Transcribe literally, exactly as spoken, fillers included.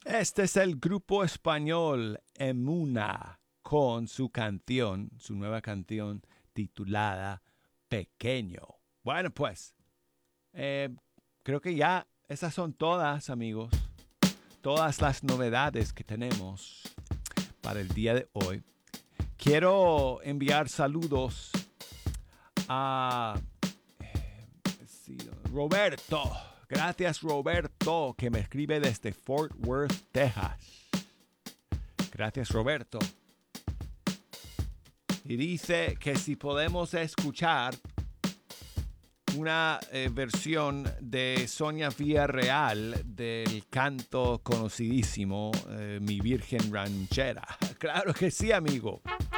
Este es el grupo español Emuna con su canción, su nueva canción titulada Pequeño. Bueno, pues, eh, creo que ya esas son todas, amigos. Todas las novedades que tenemos para el día de hoy. Quiero enviar saludos a eh, sí, Roberto. Gracias, Roberto, que me escribe desde Fort Worth, Texas. Gracias, Roberto. Y dice que si podemos escuchar una eh, versión de Sonia Villarreal del canto conocidísimo eh, Mi Virgen Ranchera. Claro que sí, amigo.